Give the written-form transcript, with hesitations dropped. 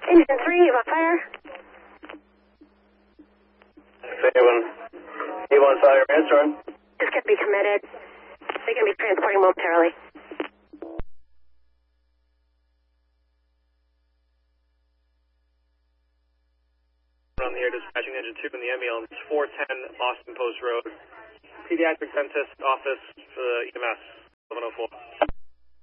Engine 3, you have a fire? A1 fire, answer. This could be committed. They can be transporting momentarily. On the air dispatching engine 2 in the ambulance, 410 Austin Post Road. Pediatric dentist office for the EMS, 1104.